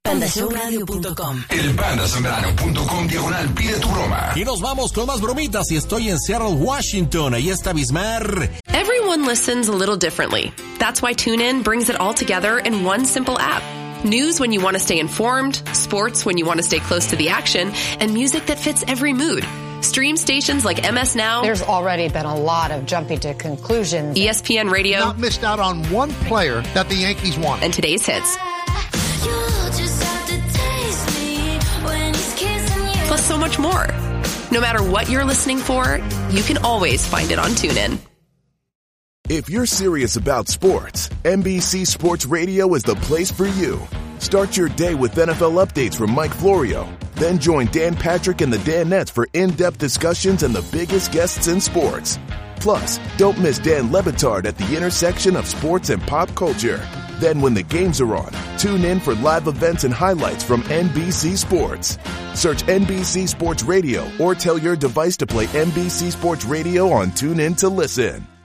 pandashowradio.com. Elpandasembrano.com/pide tu broma. Y nos vamos con más bromitas y estoy en Seattle, Washington. Ahí está Bismar. Everyone listens a little differently. That's why TuneIn brings it all together in one simple app. News when you want to stay informed, sports when you want to stay close to the action, and music that fits every mood. Stream stations like MS Now. There's already been a lot of jumping to conclusions. ESPN Radio. Not missed out on one player that the Yankees want. And today's hits. Plus so much more. No matter what you're listening for, you can always find it on TuneIn. If you're serious about sports, NBC Sports Radio is the place for you. Start your day with NFL updates from Mike Florio. Then join Dan Patrick and the Danettes for in-depth discussions and the biggest guests in sports. Plus, don't miss Dan Le Batard at the intersection of sports and pop culture. Then when the games are on, tune in for live events and highlights from NBC Sports. Search NBC Sports Radio or tell your device to play NBC Sports Radio on TuneIn to listen.